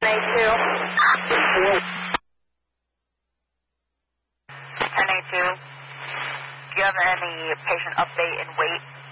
1082. 1082. Do you have any patient update and weight?